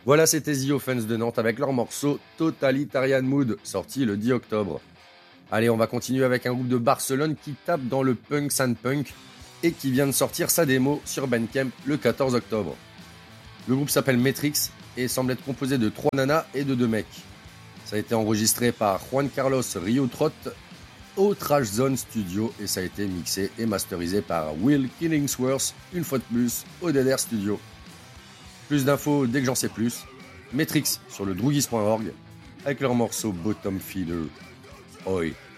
Voilà, c'était The Offense de Nantes avec leur morceau Totalitarian Mood, sorti le 10 octobre. Allez, on va continuer avec un groupe de Barcelone qui tape dans le punk sandpunk et qui vient de sortir sa démo sur Bandcamp le 14 octobre. Le groupe s'appelle Matrix et semble être composé de 3 nanas et de 2 mecs. Ça a été enregistré par Juan Carlos Rio Trot au Trash Zone Studio et ça a été mixé et masterisé par Will Killingsworth, une fois de plus, au Dead Air Studio. Plus d'infos dès que j'en sais plus. Matrix sur le drougis.org avec leur morceau Bottom Feeder. Oi.